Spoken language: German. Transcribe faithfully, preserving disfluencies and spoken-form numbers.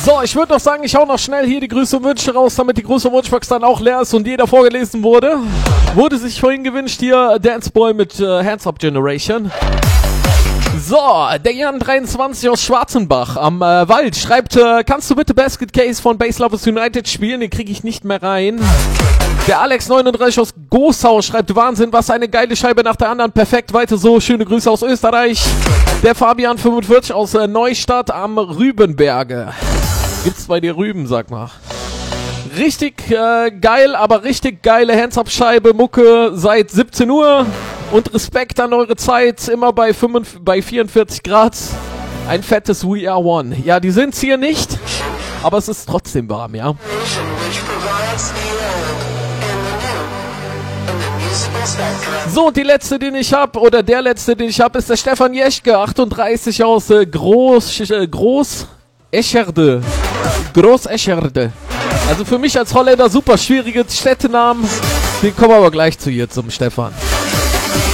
So, ich würde noch sagen, ich hau noch schnell hier die Grüße und Wünsche raus, damit die Grüße und Wunschbox dann auch leer ist und jeder vorgelesen wurde. Wurde sich vorhin gewünscht hier Dance Boy mit äh, Hands Up Generation. So, der Jan dreiundzwanzig aus Schwarzenbach am äh, Wald schreibt, äh, kannst du bitte Basket Case von Bass Lovers United spielen? Den kriege ich nicht mehr rein. Der Alex neununddreißig aus Goßau schreibt, Wahnsinn, was eine geile Scheibe nach der anderen. Perfekt, weiter so. Schöne Grüße aus Österreich. Der Fabian fünfundvierzig aus äh, Neustadt am Rübenberge. Gibt's bei dir Rüben, sag mal. Richtig äh, geil, aber richtig geile Hands-Up-Scheibe, Mucke seit siebzehn Uhr. Und Respekt an eure Zeit, immer bei, fünfundvierzig, bei vierundvierzig Grad. Ein fettes We Are One. Ja, die sind's hier nicht, aber es ist trotzdem warm, ja. So, die letzte, den ich hab, oder der letzte, den ich hab, ist der Stefan Jeschke, achtunddreißig aus äh, Groß, äh, Groß Escherde. Groß Escherde. Also für mich als Holländer super schwierige Städtenamen. Den kommen wir aber gleich zu hier zum Stefan.